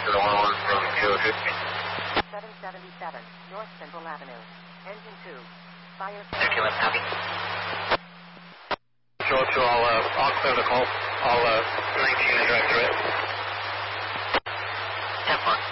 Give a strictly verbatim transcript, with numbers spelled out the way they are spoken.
zero one one from zero two. seven seventy-seven, North Central Avenue. Engine two. Fire. Thank you, let's copy. Control two, I'll, uh, I'll clear the call. I'll, uh, nineteen and drive through it. ten four.